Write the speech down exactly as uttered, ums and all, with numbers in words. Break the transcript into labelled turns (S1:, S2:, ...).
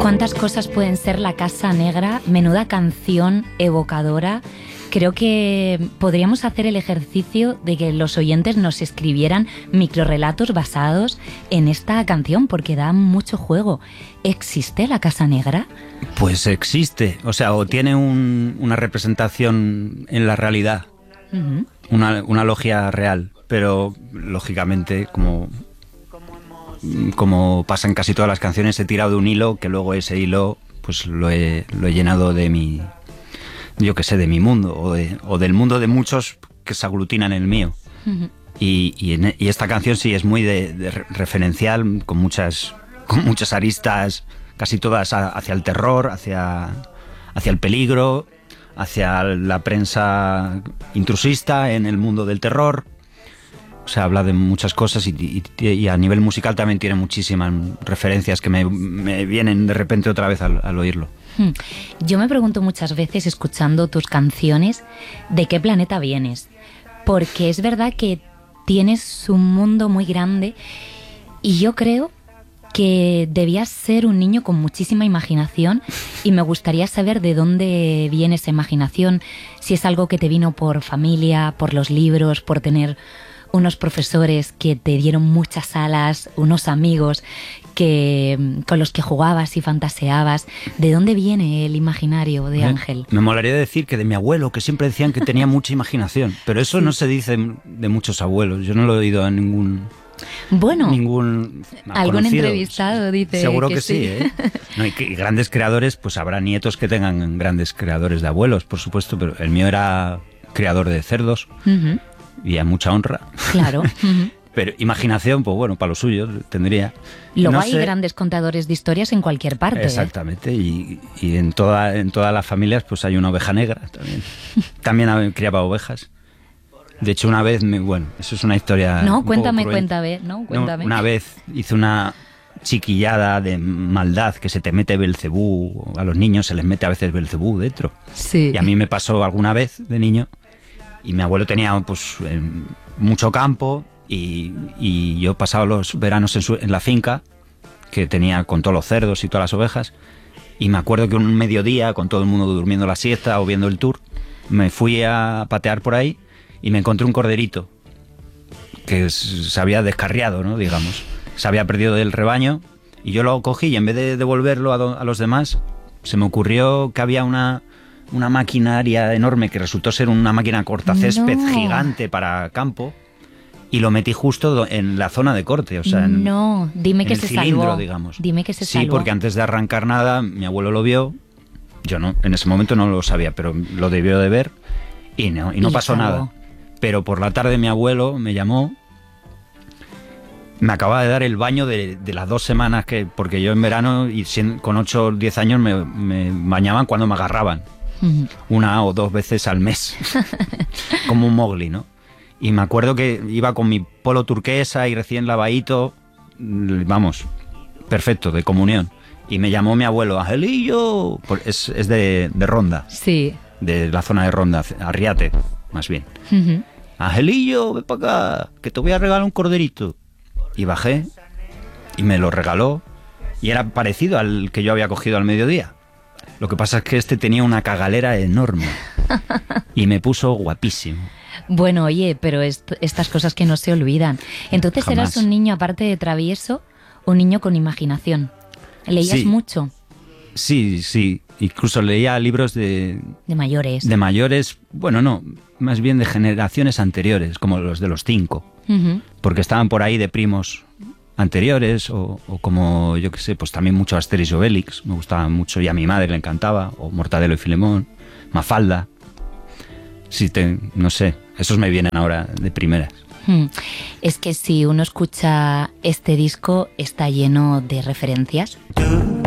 S1: ¿Cuántas cosas pueden ser La Casa Negra? Menuda canción evocadora. Creo que podríamos hacer el ejercicio de que los oyentes nos escribieran microrrelatos basados en esta canción, porque da mucho juego. ¿Existe La Casa Negra?
S2: Pues existe, o sea, o tiene un, una representación en la realidad, uh-huh. una, una logia real, pero lógicamente, como, como pasa en casi todas las canciones, he tirado de un hilo que luego ese hilo pues lo he, lo he llenado de mi... yo qué sé, de mi mundo o, de, o del mundo de muchos que se aglutinan en el mío. Uh-huh. Y, y, en, y esta canción sí es muy de, de referencial, con muchas, con muchas aristas, casi todas hacia el terror, hacia, hacia el peligro, hacia la prensa intrusista en el mundo del terror. O sea, habla de muchas cosas y, y, y a nivel musical también tiene muchísimas referencias que me, me vienen de repente otra vez al, al oírlo.
S1: Yo me pregunto muchas veces, escuchando tus canciones, ¿de qué planeta vienes? Porque es verdad que tienes un mundo muy grande y yo creo que debías ser un niño con muchísima imaginación y me gustaría saber de dónde viene esa imaginación, si es algo que te vino por familia, por los libros, por tener unos profesores que te dieron muchas alas, unos amigos que con los que jugabas y fantaseabas. ¿De dónde viene el imaginario de Ángel?
S2: Me, me molaría decir que de mi abuelo, que siempre decían que tenía mucha imaginación, pero eso sí. No se dice de muchos abuelos. Yo no lo he oído a ningún...
S1: Bueno,
S2: ningún
S1: algún conocido. Entrevistado dice
S2: seguro que,
S1: que
S2: sí,
S1: sí.
S2: ¿eh? No, y, que, y grandes creadores, pues habrá nietos que tengan grandes creadores de abuelos, por supuesto, pero el mío era creador de cerdos. Uh-huh. Y a mucha honra.
S1: Claro. Uh-huh.
S2: Pero imaginación, pues bueno, para lo suyo tendría.
S1: Luego
S2: no
S1: hay
S2: sé...
S1: grandes contadores de historias en cualquier parte.
S2: Exactamente, ¿eh? y, y en, toda, en todas las familias pues hay una oveja negra también. También criaba ovejas. De hecho, una vez, me, bueno, eso es una historia...
S1: No,
S2: un
S1: cuéntame,
S2: poco
S1: cuéntame, no, cuéntame.
S2: No, una vez hice una chiquillada de maldad que se te mete Belcebú, a los niños se les mete a veces Belcebú dentro.
S1: Sí.
S2: Y a mí me pasó alguna vez de niño. Y mi abuelo tenía pues mucho campo y, y yo pasaba los veranos en, su, en la finca que tenía con todos los cerdos y todas las ovejas, y me acuerdo que un mediodía, con todo el mundo durmiendo la siesta o viendo el tour, me fui a patear por ahí y me encontré un corderito que se había descarriado, ¿no? Digamos, se había perdido del rebaño, y yo lo cogí y en vez de devolverlo a, do, a los demás, se me ocurrió que había una... una maquinaria enorme que resultó ser una máquina cortacésped no. gigante para campo, y lo metí justo en la zona de corte, o sea, en,
S1: no, dime
S2: en
S1: que
S2: el
S1: se
S2: cilindro,
S1: salvó.
S2: digamos.
S1: Dime que se
S2: sí,
S1: salvó.
S2: porque antes de arrancar nada, mi abuelo lo vio, yo no, en ese momento no lo sabía, pero lo debió de ver, y no, y no y pasó nada. Pero por la tarde mi abuelo me llamó, me acababa de dar el baño de, de las dos semanas que, porque yo en verano, y con ocho o diez años, me, me bañaban cuando me agarraban. Una o dos veces al mes, como un Mowgli, ¿no? Y me acuerdo que iba con mi polo turquesa y recién lavadito, vamos, perfecto, de comunión. Y me llamó mi abuelo, Angelillo, es, es de, de Ronda,
S1: sí,
S2: de la zona de Ronda, Arriate, más bien. Uh-huh. Angelillo, ven para acá, que te voy a regalar un corderito. Y bajé y me lo regaló, y era parecido al que yo había cogido al mediodía. Lo que pasa es que este tenía una cagalera enorme y me puso guapísimo.
S1: Bueno, oye, pero est- estas cosas que no se olvidan. Entonces
S2: Jamás.
S1: Eras un niño, aparte de travieso, un niño con imaginación. ¿Leías
S2: sí.
S1: mucho?
S2: Sí, sí. Incluso leía libros de...
S1: De mayores.
S2: De mayores, bueno, no, más bien de generaciones anteriores, como los de los cinco. Uh-huh. Porque estaban por ahí de primos anteriores, o, o como, yo qué sé, pues también mucho Asterix y Obelix, me gustaba mucho, y a mi madre le encantaba, o Mortadelo y Filemón, Mafalda. Sí, te, no sé, esos me vienen ahora de primeras.
S1: Hmm. Es que si uno escucha este disco, está lleno de referencias.